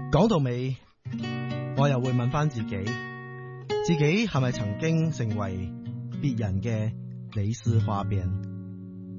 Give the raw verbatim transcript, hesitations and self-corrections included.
講到尾，我又會問翻自己，自己係咪曾經成為別人嘅李氏花邊？